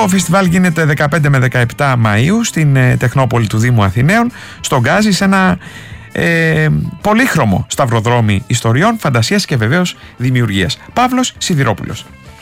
Το φεστιβάλ γίνεται 15 με 17 Μαΐου στην Τεχνόπολη του Δήμου Αθηναίων, στον Γκάζι, σε ένα πολύχρωμο σταυροδρόμι ιστοριών, φαντασίας και βεβαίως δημιουργίας. Παύλος Σιδηρόπουλος.